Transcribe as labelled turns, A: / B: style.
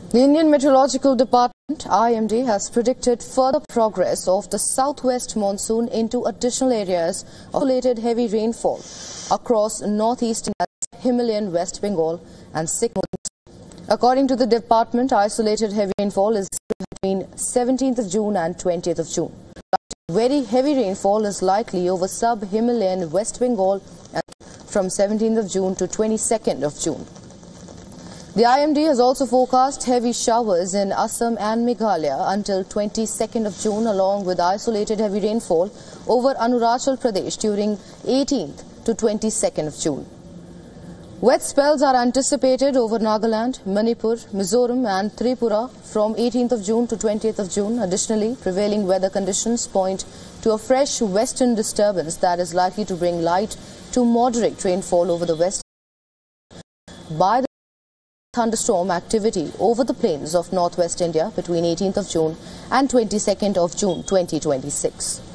A: The Indian Meteorological Department (IMD) has predicted further progress of the southwest monsoon into additional areas of isolated heavy rainfall across northeastern Himalayan West Bengal and Sikkim. According to the department, isolated heavy rainfall is between 17th of June and 20th of June. Very heavy rainfall is likely over sub-Himalayan West Bengal from 17th of June to 22nd of June. The IMD has also forecast heavy showers in Assam and Meghalaya until 22nd of June, along with isolated heavy rainfall over Arunachal Pradesh during 18th to 22nd of June. Wet spells are anticipated over Nagaland, Manipur, Mizoram and Tripura from 18th of June to 20th of June. Additionally, prevailing weather conditions point to a fresh western disturbance that is likely to bring light to moderate rainfall over the west by the thunderstorm activity over the plains of northwest India between 18th of June and 22nd of June 2026.